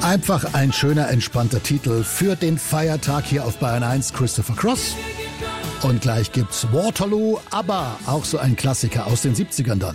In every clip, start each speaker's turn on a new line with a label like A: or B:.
A: Einfach ein schöner, entspannter Titel für den Feiertag hier auf Bayern 1, Christopher Cross. Und gleich gibt's Waterloo, aber auch so ein Klassiker aus den 70ern dann.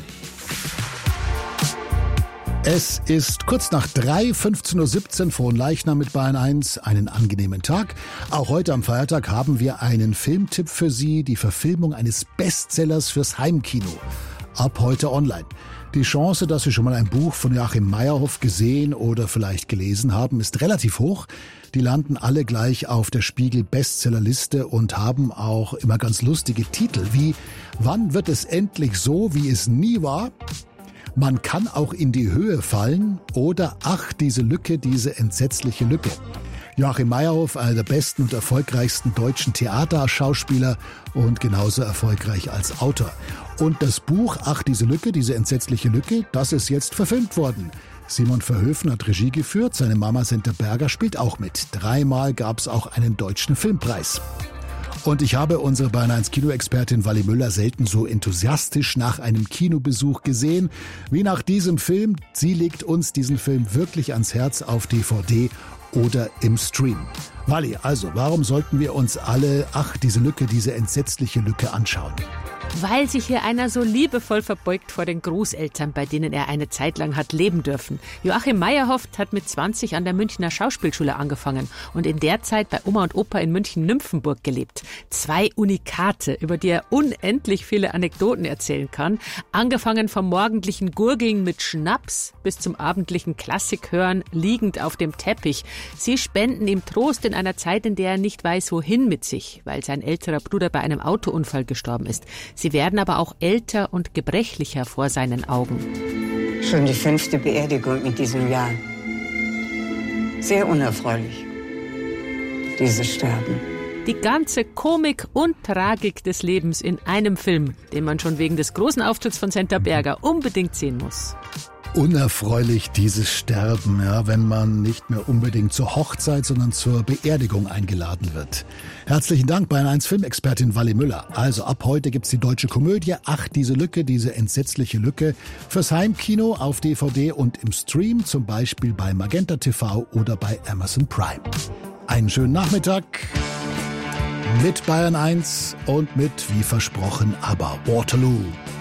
A: Es ist kurz nach 3, 15.17 Uhr, Fronleichnam mit Bayern 1. Einen angenehmen Tag. Auch heute am Feiertag haben wir einen Filmtipp für Sie, die Verfilmung eines Bestsellers fürs Heimkino. Ab heute online. Die Chance, dass Sie schon mal ein Buch von Joachim Meyerhoff gesehen oder vielleicht gelesen haben, ist relativ hoch. Die landen alle gleich auf der Spiegel-Bestsellerliste und haben auch immer ganz lustige Titel wie »Wann wird es endlich so, wie es nie war?« »Man kann auch in die Höhe fallen« oder »Ach, diese Lücke, diese entsetzliche Lücke«. Joachim Meyerhoff, einer der besten und erfolgreichsten deutschen Theaterschauspieler und genauso erfolgreich als Autor. Und das Buch »Ach, diese Lücke, diese entsetzliche Lücke«, das ist jetzt verfilmt worden. Simon Verhoeven hat Regie geführt, seine Mama Senta Berger spielt auch mit. 3-mal gab es auch einen deutschen Filmpreis. Und ich habe unsere Bayern 1 Kinoexpertin Wally Müller selten so enthusiastisch nach einem Kinobesuch gesehen wie nach diesem Film. Sie legt uns diesen Film wirklich ans Herz auf DVD oder im Stream. Wally, also warum sollten wir uns alle »Ach, diese Lücke, diese entsetzliche Lücke« anschauen?
B: Weil sich hier einer so liebevoll verbeugt vor den Großeltern, bei denen er eine Zeit lang hat leben dürfen. Joachim Meyerhoff hat mit 20 an der Münchner Schauspielschule angefangen und in der Zeit bei Oma und Opa in München-Nymphenburg gelebt. 2 Unikate, über die er unendlich viele Anekdoten erzählen kann. Angefangen vom morgendlichen Gurgeln mit Schnaps bis zum abendlichen Klassikhören liegend auf dem Teppich. Sie spenden ihm Trost in einer Zeit, in der er nicht weiß, wohin mit sich, weil sein älterer Bruder bei einem Autounfall gestorben ist. Sie werden aber auch älter und gebrechlicher vor seinen Augen.
C: Schon die 5. Beerdigung in diesem Jahr. Sehr unerfreulich, dieses Sterben.
B: Die ganze Komik und Tragik des Lebens in einem Film, den man schon wegen des großen Auftritts von Senta Berger unbedingt sehen muss.
A: Unerfreulich dieses Sterben, ja, wenn man nicht mehr unbedingt zur Hochzeit, sondern zur Beerdigung eingeladen wird. Herzlichen Dank, Bayern 1 Filmexpertin Wally Müller. Also ab heute gibt's die deutsche Komödie »Ach, diese Lücke, diese entsetzliche Lücke« fürs Heimkino auf DVD und im Stream, zum Beispiel bei Magenta TV oder bei Amazon Prime. Einen schönen Nachmittag mit Bayern 1 und mit, wie versprochen, aber Waterloo.